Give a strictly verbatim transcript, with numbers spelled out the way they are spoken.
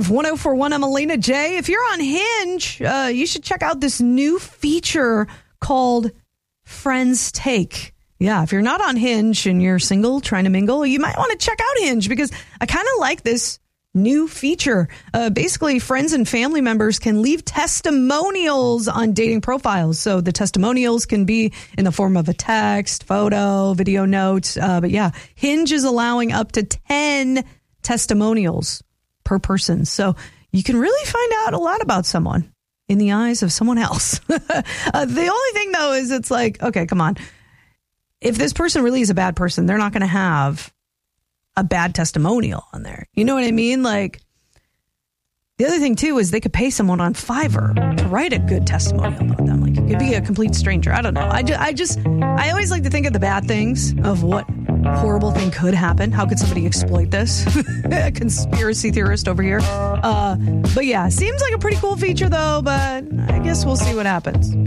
Drive. one oh four one, I'm Elena J. If you're on Hinge, uh, you should check out this new feature called Friends Take. Yeah, if you're not on Hinge and you're single, trying to mingle, you might want to check out Hinge because I kind of like this new feature. Uh, basically, friends and family members can leave testimonials on dating profiles. So the testimonials can be in the form of a text, photo, video notes. Uh, but yeah, Hinge is allowing up to ten testimonials per person. So you can really find out a lot about someone in the eyes of someone else. uh, the only thing, though, is it's like, okay, come on. If this person really is a bad person, they're not going to have a bad testimonial on there. You know what I mean? Like, the other thing, too, is they could pay someone on Fiverr to write a good testimonial about them. Like, it could be a complete stranger. I don't know. I just, I just, I always like to think of the bad things of what horrible thing could happen. How could somebody exploit this? A conspiracy theorist over here. Uh, but yeah, seems like a pretty cool feature, though, but I guess we'll see what happens.